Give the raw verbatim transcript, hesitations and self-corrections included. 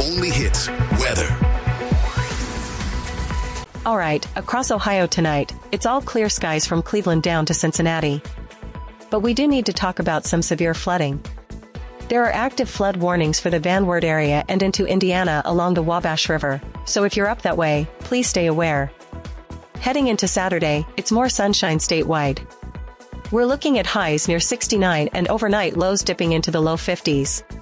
only hits, weather. All right, across Ohio tonight, it's all clear skies from Cleveland down to Cincinnati. But we do need to talk about some severe flooding. There are active flood warnings for the Van Wert area and into Indiana along the Wabash River, so if you're up that way, please stay aware. Heading into Saturday, it's more sunshine statewide. We're looking at highs near sixty-nine and overnight lows dipping into the low fifties.